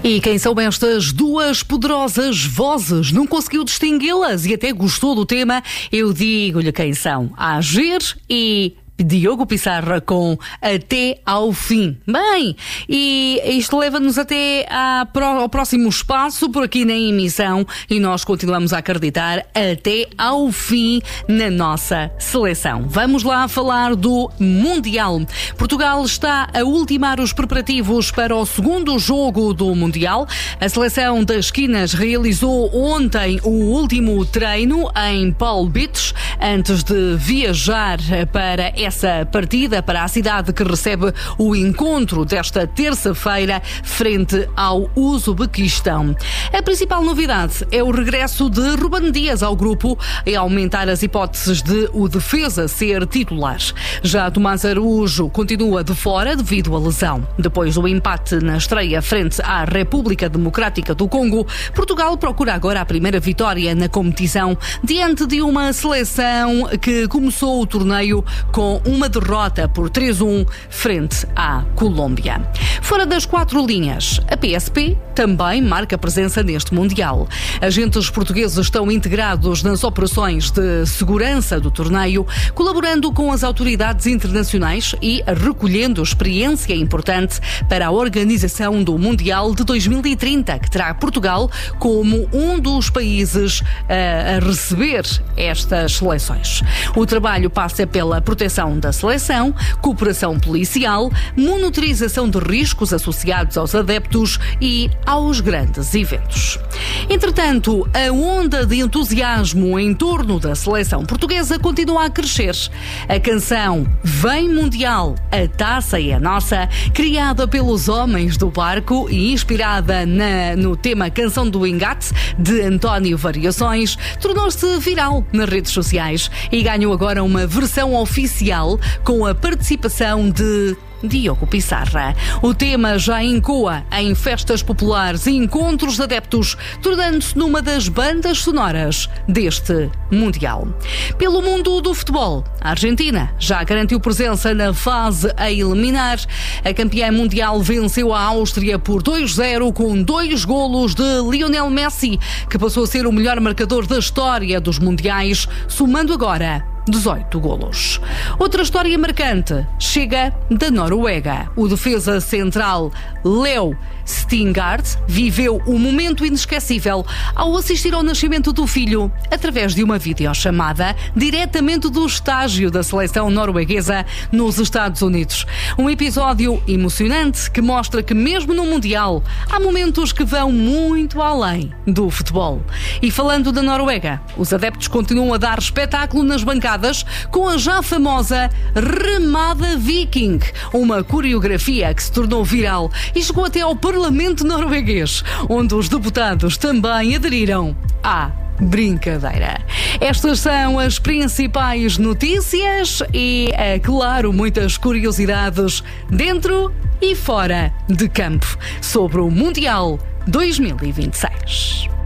E quem são estas duas poderosas vozes? Não conseguiu distingui-las e até gostou do tema? Eu digo-lhe quem são. Agir e Diogo Pissarra com Até ao Fim. Bem, e isto leva-nos até ao próximo espaço por aqui na emissão e nós continuamos a acreditar até ao fim na nossa seleção. Vamos lá falar do Mundial. Portugal está a ultimar os preparativos para o segundo jogo do Mundial. A seleção das Esquinas realizou ontem o último treino em Palm Beach antes de viajar para essa partida, para a cidade que recebe o encontro desta terça-feira frente ao Uzbequistão. A principal novidade é o regresso de Ruben Dias ao grupo e aumentar as hipóteses de o defesa ser titular. Já Tomás Araújo continua de fora devido à lesão. Depois do empate na estreia frente à República Democrática do Congo, Portugal procura agora a primeira vitória na competição diante de uma seleção que começou o torneio com uma derrota por 3-1 frente à Colômbia. Fora das quatro linhas, a PSP também marca presença neste Mundial. Agentes portugueses estão integrados nas operações de segurança do torneio, colaborando com as autoridades internacionais e recolhendo experiência importante para a organização do Mundial de 2030, que terá Portugal como um dos países a receber estas seleções. O trabalho passa pela proteção da seleção, cooperação policial, monitorização de riscos associados aos adeptos e aos grandes eventos. Entretanto, a onda de entusiasmo em torno da seleção portuguesa continua a crescer. A canção Vem Mundial, a taça é nossa, criada pelos homens do barco e inspirada no tema Canção do Engate, de António Variações, tornou-se viral nas redes sociais e ganhou agora uma versão oficial com a participação de Diogo Pissarra. O tema já ecoa em festas populares e encontros de adeptos, tornando-se numa das bandas sonoras deste Mundial. Pelo mundo do futebol, a Argentina já garantiu presença na fase a eliminar. A campeã mundial venceu a Áustria por 2-0 com 2 golos de Lionel Messi, que passou a ser o melhor marcador da história dos mundiais, somando agora 18 golos. Outra história marcante chega da Noruega. O defesa central Leo Stingard viveu um momento inesquecível ao assistir ao nascimento do filho através de uma videochamada diretamente do estágio da seleção norueguesa nos Estados Unidos. Um episódio emocionante que mostra que mesmo no Mundial há momentos que vão muito além do futebol. E falando da Noruega, os adeptos continuam a dar espetáculo nas bancadas com a já famosa Remada Viking, uma coreografia que se tornou viral e chegou até ao Parlamento norueguês, onde os deputados também aderiram à brincadeira. Estas são as principais notícias e, é claro, muitas curiosidades dentro e fora de campo sobre o Mundial 2026.